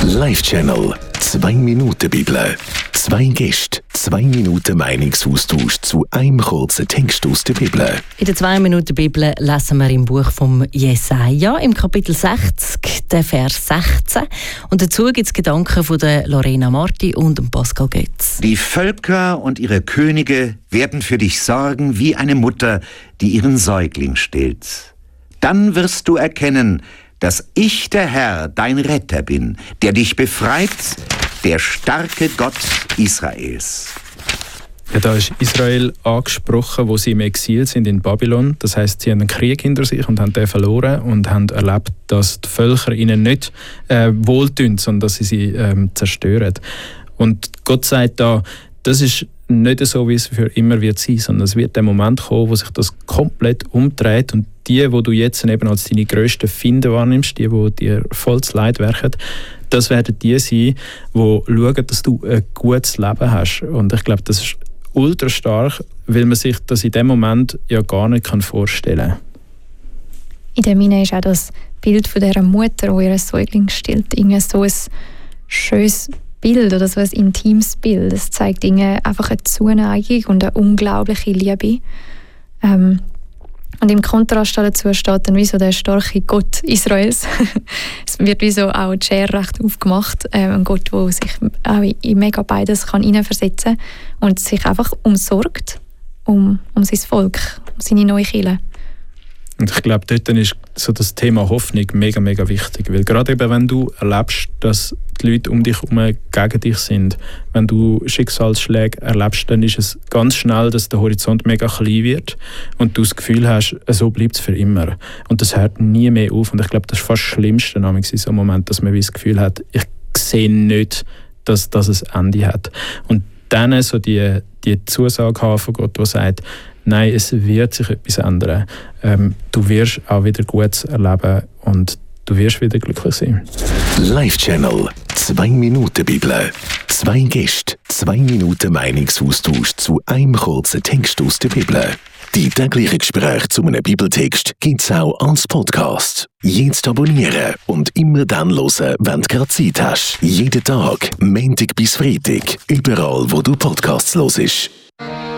Live-Channel 2 Minuten Bibel. 2 Gäste, 2 Minuten Meinungsaustausch zu einem kurzen Text aus der Bibel. In der 2 Minuten Bibel lesen wir im Buch vom Jesaja im Kapitel 60, den Vers 16. Und dazu gibt es Gedanken von der Lorena Marti und dem Pascal Götz. Die Völker und ihre Könige werden für dich sorgen wie eine Mutter, die ihren Säugling stillt. Dann wirst du erkennen, dass ich der Herr, dein Retter bin, der dich befreit, der starke Gott Israels. Ja, da ist Israel angesprochen, wo sie im Exil sind in Babylon. Das heisst, sie haben einen Krieg hinter sich und haben den verloren und haben erlebt, dass die Völker ihnen nicht wohltun, sondern dass sie zerstören. Und Gott sagt da, das ist nicht so, wie es für immer wird sein, sondern es wird der Moment kommen, wo sich das komplett umdreht und die du jetzt eben als deine grössten Feinde wahrnimmst, die dir volles Leid werken, das werden die sein, die schauen, dass du ein gutes Leben hast. Und ich glaube, das ist ultra stark, weil man sich das in dem Moment ja gar nicht vorstellen kann. In der Mine ist auch das Bild von dieser Mutter, die ihren Säugling stillt, irgendwie so ein schönes Bild oder so ein intimes Bild. Es zeigt einfach eine Zuneigung und eine unglaubliche Liebe. Und im Kontrast dazu steht dann wie so der starke Gott Israels. Es wird wie so auch die Schere recht aufgemacht. Ein Gott, der sich auch in mega beides hineinversetzen kann und sich einfach umsorgt um sein Volk, um seine neue Kirche. Und ich glaube, dort ist so das Thema Hoffnung mega, mega wichtig. Weil gerade eben, wenn du erlebst, dass die Leute um dich herum gegen dich sind, wenn du Schicksalsschläge erlebst, dann ist es ganz schnell, dass der Horizont mega klein wird und du das Gefühl hast, so bleibt es für immer. Und das hört nie mehr auf. Und ich glaube, das ist fast das Schlimmste in so einem Moment, dass man das Gefühl hat, ich sehe nicht, dass das ein Ende hat. Und dann so die Zusage haben von Gott, die sagt, nein, es wird sich etwas ändern. Du wirst auch wieder Gutes erleben und du wirst wieder glücklich sein. Live-Channel 2 Minuten Bibel. 2 Gäste, 2 Minuten Meinungsaustausch zu einem kurzen Text aus der Bibel. Die täglichen Gespräche zu einem Bibeltext gibt es auch als Podcast. Jetzt abonnieren und immer dann hören, wenn du gerade Zeit hast. Jeden Tag, Montag bis Freitag, überall wo du Podcasts hörst.